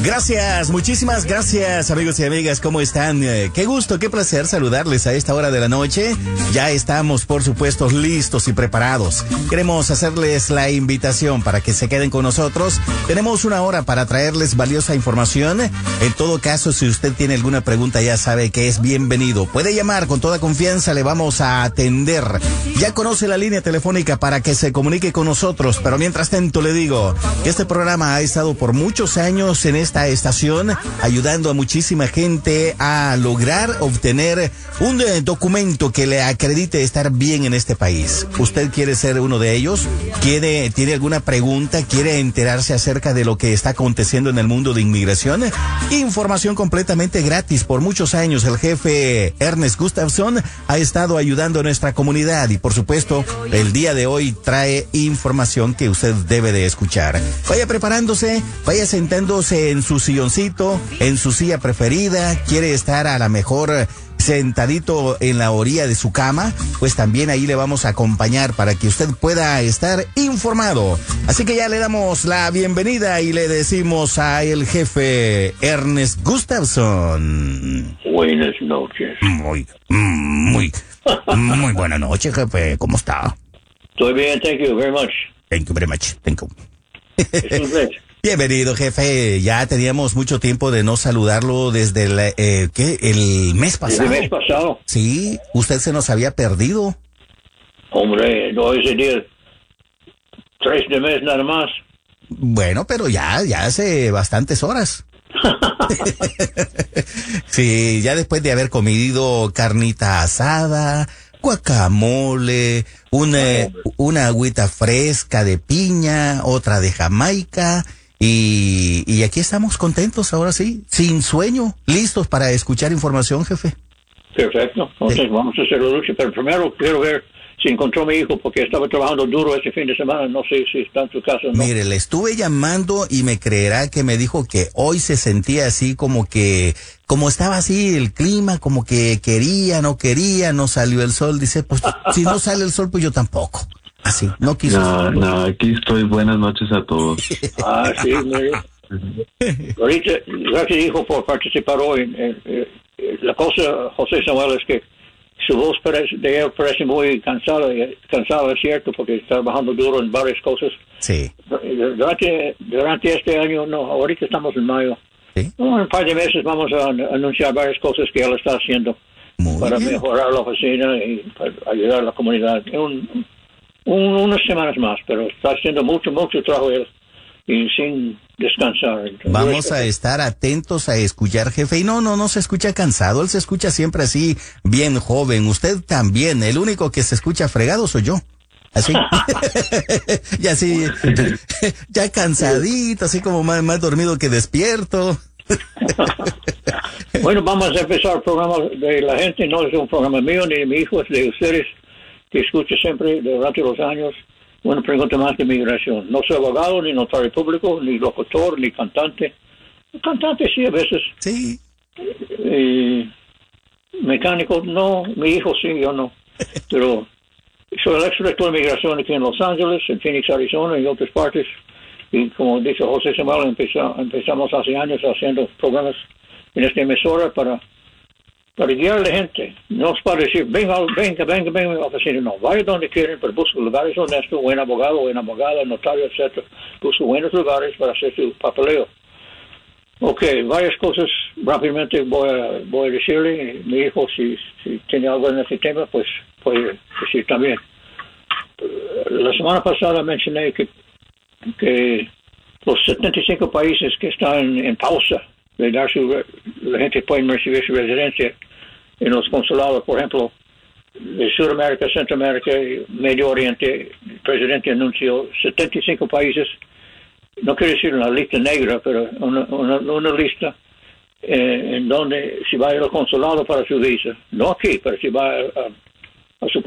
Gracias, muchísimas gracias, amigos y amigas, ¿cómo están? Qué gusto, qué placer saludarles a esta hora de la noche. Ya estamos, por supuesto, listos y preparados. Queremos hacerles la invitación para que se queden con nosotros. Tenemos una hora para traerles valiosa información. En todo caso, si usted tiene alguna pregunta, ya sabe que es bienvenido. Puede llamar con toda confianza, le vamos a atender. Ya conoce la línea telefónica para que se comunique con nosotros, pero mientras tanto le digo que este programa ha estado por muchos años en esta estación, ayudando a muchísima gente a lograr obtener un documento que le acredite estar bien en este país. ¿Usted quiere ser uno de ellos? ¿Tiene alguna pregunta? ¿Quiere enterarse acerca de lo que está aconteciendo en el mundo de inmigración? Información completamente gratis. Por muchos años el jefe Ernest Gustafson ha estado ayudando a nuestra comunidad y por supuesto el día de hoy trae información que usted debe de escuchar. Vaya preparándose, vaya sentándose en su silloncito, en su silla preferida. ¿Quiere estar a la mejor sentadito en la orilla de su cama? Pues también ahí le vamos a acompañar para que usted pueda estar informado. Así que ya le damos la bienvenida y le decimos a el jefe Ernest Gustafson. Buenas noches. Muy buena noche, jefe. ¿Cómo está? Estoy bien, thank you very much. Thank you very much. Thank you. Excellent. Bienvenido, jefe. Ya teníamos mucho tiempo de no saludarlo desde el mes pasado. ¿El mes pasado? Sí, usted se nos había perdido. Hombre, no ese día. 3 de mes nada más. Bueno, pero ya hace bastantes horas. Sí, ya después de haber comido carnita asada, guacamole, una agüita fresca de piña, otra de Jamaica, y aquí estamos contentos ahora sí, sin sueño, listos para escuchar información, jefe. Perfecto, entonces vamos a hacer la lucha, pero primero quiero ver si encontró a mi hijo, porque estaba trabajando duro este fin de semana, no sé si está en su casa o no. Mire, le estuve llamando y me creerá que me dijo que hoy se sentía así como estaba así el clima, como que quería, no salió el sol, dice, pues si no sale el sol, pues yo tampoco. Así, no quiso. No, aquí estoy, buenas noches a todos. Sí, mire. Ahorita, gracias hijo por participar hoy. La cosa, José Samuel, es que su voz de él parece muy cansada, es cierto, porque está trabajando duro en varias cosas. Sí. Durante este año, no, ahorita estamos en mayo. ¿Sí? En un par de meses vamos a anunciar varias cosas que él está haciendo para mejorar la oficina y para ayudar a la comunidad. Unas semanas más, pero está haciendo mucho trabajo él y sin descansar. Entonces, vamos a estar atentos a escuchar, jefe. Y no se escucha cansado, él se escucha siempre así, bien joven. Usted también, el único que se escucha fregado soy yo. Así. Y así, ya cansadito, así como más dormido que despierto. Bueno, vamos a empezar el programa de la gente. No es un programa mío ni de mi hijo, es de ustedes que escucho siempre durante los años. Una pregunta más de migración. No soy abogado, ni notario público, ni locutor, ni cantante. Cantante sí, a veces. Sí. Mecánico, no. Mi hijo sí, yo no. Pero soy el ex-director de migración aquí en Los Ángeles, en Phoenix, Arizona y otras partes. Y como dice José Samuel, empezamos hace años haciendo programas en esta emisora para guiar a la gente. No es para decir, venga a la oficina. No, vaya donde quieren, pero busque lugares honestos, buen abogado, buena abogada, notario, etc. Busque buenos lugares para hacer su papeleo. Ok, varias cosas rápidamente voy a decirle. Mi hijo, si tiene algo en este tema, pues puede decir también. La semana pasada mencioné que los 75 países que están en pausa de dar la gente puede recibir su residencia en los consulados, por ejemplo, de Sudamérica, Centroamérica, Medio Oriente. El presidente anunció 75 países, no quiero decir una lista negra, pero una lista en donde si va a ir al consulado para su visa, no aquí, pero si va a su